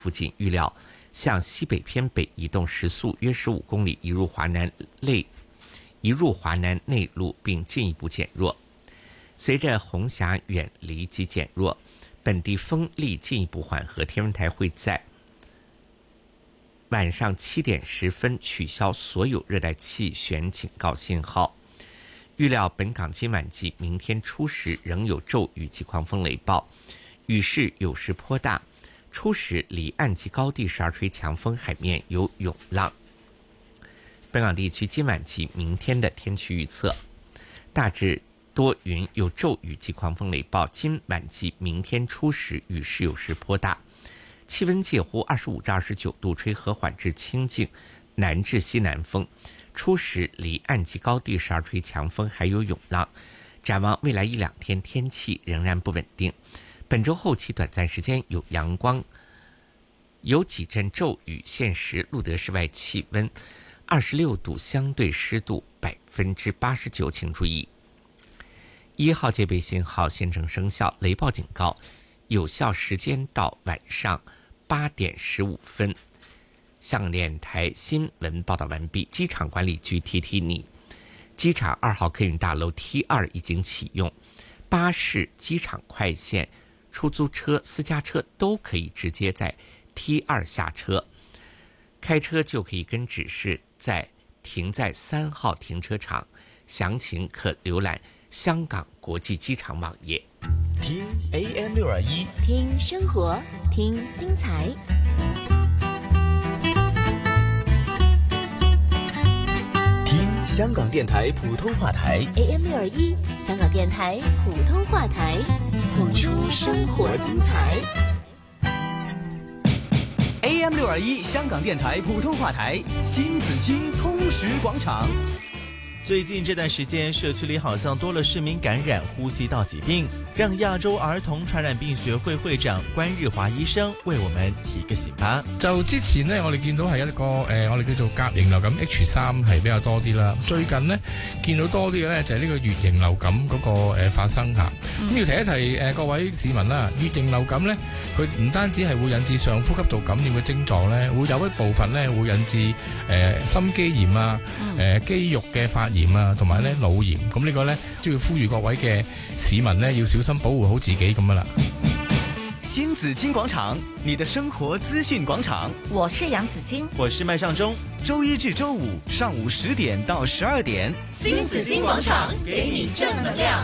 附近，预料向西北偏北移动，时速约15公里，移入华南内陆，并进一步减弱。随着红霞远离及减弱，本地风力进一步缓和，天文台会在晚上7点10分取消所有热带气旋警告信号。预料本港今晚及明天初时仍有骤雨及狂风雷暴，雨势有时颇大，初时离岸及高地时而吹强风，海面有涌浪。本港地区今晚及明天的天气预测：大致多云，有骤雨及狂风雷暴，今晚及明天初时雨势有时颇大，气温介乎25至29度，吹和缓至清劲南至西南风，初时离岸及高地时而吹强风，还有涌浪。展望未来1-2天天气仍然不稳定，本周后期短暂时间有阳光，有几阵骤雨，现时录得室外气温26度，相对湿度89%，请注意。1号戒备信号现正生效，雷暴警告有效时间到晚上8点15分。香港电台新闻报道完毕。机场管理局提提你，机场2号客运大楼 T2 已经启用，巴士、机场快线、出租车、私家车都可以直接在 T2 下车，开车就可以跟指示停在3号停车场，详情可浏览香港国际机场网页。 听 AM621， 听生活，听精彩。 听香港电台普通话台 AM621，香港电台普通话台，谱出生活精彩。 AM621，香港电台普通话台，新紫荆通识广场。 最近这段时间，社区里好像多了市民感染呼吸道疾病，让亞洲兒童傳染病學會會長關日華醫生為我們提個醒吧。 就之前呢，我哋見到係一個我哋叫做甲型流感 H3 係比較多啲啦。最近呢，見到多啲嘅呢就係呢個乙型流感嗰個發生嚇。咁要提一提各位市民啦，乙型流感呢，佢唔單止係會引致上呼吸道感染嘅症狀呢，會有一部分呢會引致心肌炎啊、肌肉嘅發炎啊，同埋咧腦炎，咁呢個咧都要呼籲各位嘅市民咧要小心保護好自己咁樣啦。 新紫荊廣場，你的生活資訊廣場。 我是楊子矜， 我是麥尚中。 周一至周五上午10點到12點， 新紫荊廣場給你正能量。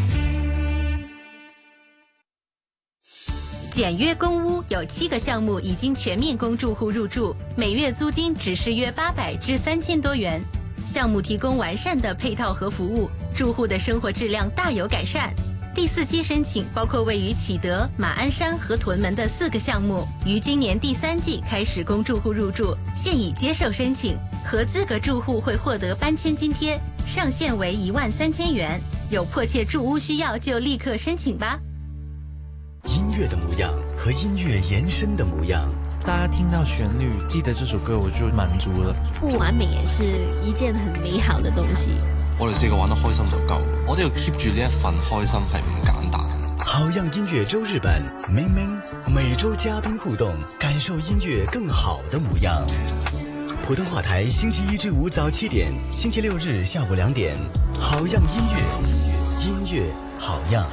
簡約公屋有7個項目已經全面供住戶入住，每月租金只是約800至3000多元。項目提供完善的配套和服務，住戶的生活質量大有改善。第4期申請包括位於啟德、馬鞍山和屯門的4個項目，於今年第3季開始供住戶入住，現已接受申請，合資格住戶會獲得搬遷津貼，上限為13000元。有迫切住屋需要就立刻申請吧。 音樂的模樣和音樂延伸的模樣。 大家聽到旋律，記得這首歌，我就滿足了。 不完美也是一件很美好的東西。 我哋4個玩得開心就夠，我都要 keep 住呢一份開心係唔簡單。 好樣音樂周日本，明明每周嘉賓互動，感受音樂更好的模樣。普通話台星期1至5早7點，星期6日下午2點。好樣音樂，音樂好樣。